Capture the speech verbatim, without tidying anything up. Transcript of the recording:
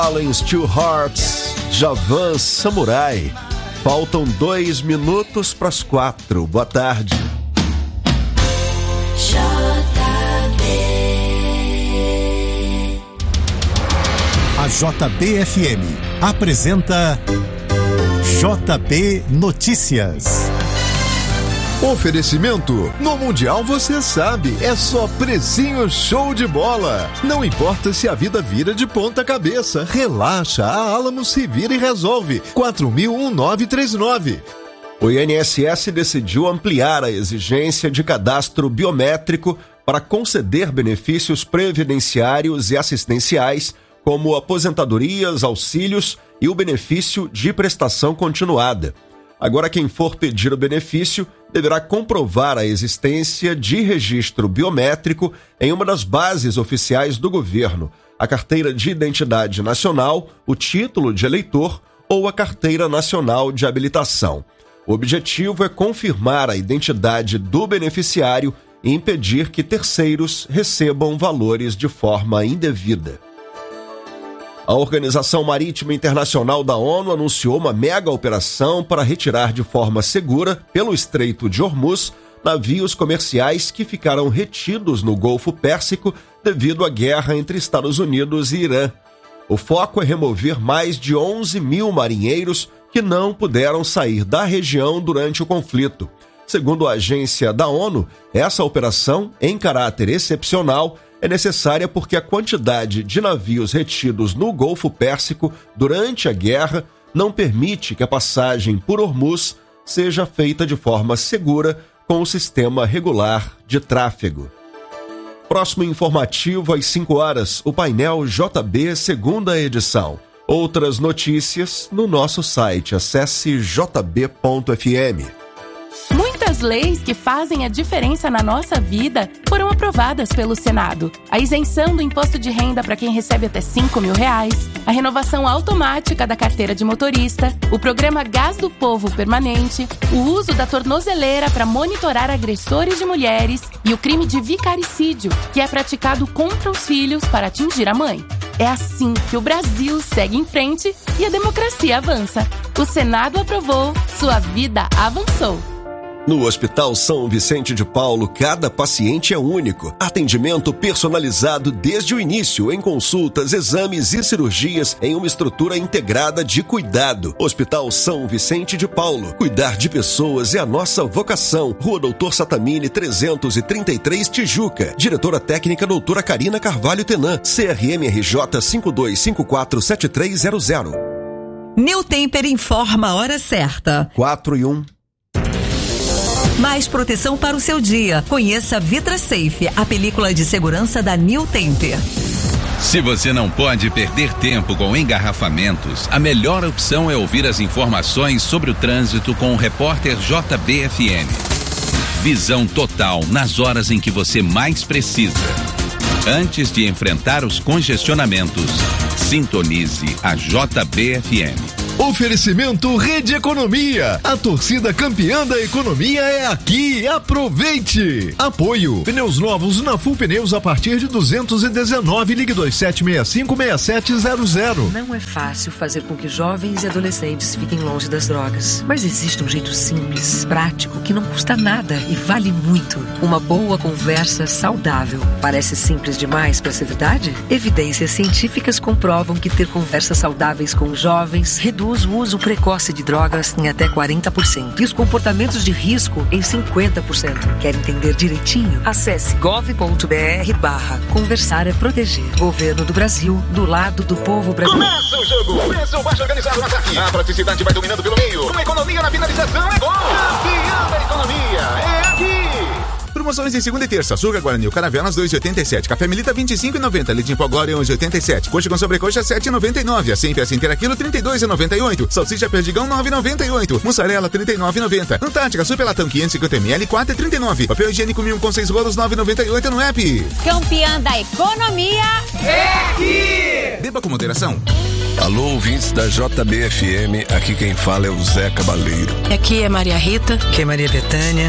Fallen Steel Hearts, Javan Samurai. Faltam dois minutos para as quatro. Boa tarde. A J B F M apresenta J B Notícias. Oferecimento: no Mundial você sabe, é só precinho show de bola. Não importa se a vida vira de ponta cabeça, relaxa, a Alamo se vira e resolve. quatro mil nove três nove. O I N S S decidiu ampliar a exigência de cadastro biométrico para conceder benefícios previdenciários e assistenciais, como aposentadorias, auxílios e o benefício de prestação continuada. Agora, quem for pedir o benefício deverá comprovar a existência de registro biométrico em uma das bases oficiais do governo, a Carteira de Identidade Nacional, o título de eleitor ou a Carteira Nacional de Habilitação. O objetivo é confirmar a identidade do beneficiário e impedir que terceiros recebam valores de forma indevida. A Organização Marítima Internacional da ONU anunciou uma mega operação para retirar de forma segura, pelo Estreito de Hormuz, navios comerciais que ficaram retidos no Golfo Pérsico devido à guerra entre Estados Unidos e Irã. O foco é remover mais de onze mil marinheiros que não puderam sair da região durante o conflito. Segundo a agência da ONU, essa operação, em caráter excepcional, é necessária porque a quantidade de navios retidos no Golfo Pérsico durante a guerra não permite que a passagem por Hormuz seja feita de forma segura com o sistema regular de tráfego. Próximo informativo às cinco horas, o painel J B, segunda edição. Outras notícias no nosso site. Acesse j b ponto f m. Muitas leis que fazem a diferença na nossa vida foram aprovadas pelo Senado. A isenção do imposto de renda para quem recebe até cinco mil reais, a renovação automática da carteira de motorista, o programa Gás do Povo Permanente, o uso da tornozeleira para monitorar agressores de mulheres e o crime de vicaricídio, que é praticado contra os filhos para atingir a mãe. É assim que o Brasil segue em frente e a democracia avança. O Senado aprovou, sua vida avançou. No Hospital São Vicente de Paulo, cada paciente é único. Atendimento personalizado desde o início, em consultas, exames e cirurgias em uma estrutura integrada de cuidado. Hospital São Vicente de Paulo. Cuidar de pessoas é a nossa vocação. Rua Doutor Satamini, trezentos e trinta e três, Tijuca. Diretora técnica doutora Karina Carvalho Tenan. C R M R J cinco dois cinco quatro sete três zero zero. New Temper informa a hora certa. quatro e um. Mais proteção para o seu dia. Conheça Vitra Safe, a película de segurança da New Temper. Se você não pode perder tempo com engarrafamentos, a melhor opção é ouvir as informações sobre o trânsito com o repórter J B F M. Visão total nas horas em que você mais precisa. Antes de enfrentar os congestionamentos, sintonize a J B F M. Oferecimento Rede Economia. A torcida campeã da economia é aqui. Aproveite. Apoio. Pneus novos na Full Pneus a partir de duzentos e dezenove. Ligue dois sete seis cinco seis sete zero zero. Não é fácil fazer com que jovens e adolescentes fiquem longe das drogas. Mas existe um jeito simples, prático, que não custa nada e vale muito. Uma boa conversa saudável. Parece simples demais para ser verdade? Evidências científicas comprovam que ter conversas saudáveis com jovens reduz o uso precoce de drogas em até quarenta por cento e os comportamentos de risco em cinquenta por cento. Quer entender direitinho? Acesse gov ponto br barra conversar é proteger. Governo do Brasil, do lado do povo brasileiro. Começa o jogo! Preço baixo organizado no ataque. A praticidade vai dominando pelo meio. Com economia na finalização é gol! Campeão da economia é aqui! Promoções em segunda e terça. Açúcar Guaranil Caravelas dois e oitenta e sete. Café Melita vinte e cinco e noventa. Leite em pó Glória onze e oitenta e sete. Coxa com sobrecoxa sete e noventa e nove. Assim peça inteira quilo trinta e dois e noventa e oito. Salsicha Perdigão nove e noventa e oito. Mussarela trinta e nove e noventa. Antártica Super Latão quinhentos e cinquenta mililitros quatro e trinta e nove. Papel higiênico mil com seis rolos nove e noventa e oito no app. Campeã da economia é aqui. Beba com moderação. Alô, ouvintes da J B F M, aqui quem fala é o Zé Cabaleiro. Aqui é Maria Rita. Aqui é Maria Bethânia.